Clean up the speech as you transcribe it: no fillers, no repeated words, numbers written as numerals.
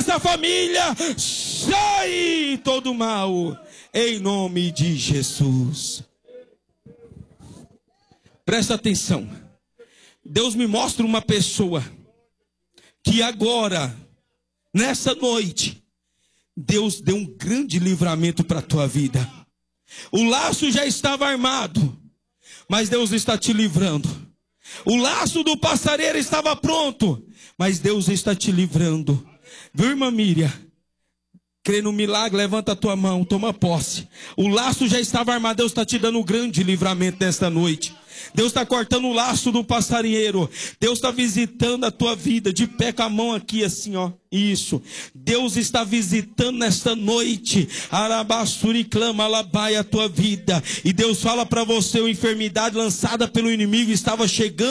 dessa família. Sai todo mal, em nome de Jesus. Presta atenção. Deus me mostra uma pessoa que agora, nessa noite, Deus deu um grande livramento para a tua vida. O laço já estava armado, mas Deus está te livrando. O laço do passareiro estava pronto, mas Deus está te livrando. Viu, irmã Miriam? Crê no milagre, levanta a tua mão, toma posse. O laço já estava armado, Deus está te dando um grande livramento nesta noite. Deus está cortando o laço do passarinheiro. Deus está visitando a tua vida. De pé com a mão aqui assim, ó. Isso. Deus está visitando nesta noite. Arabassuri clama, alabai a tua vida. E Deus fala para você, a enfermidade lançada pelo inimigo estava chegando.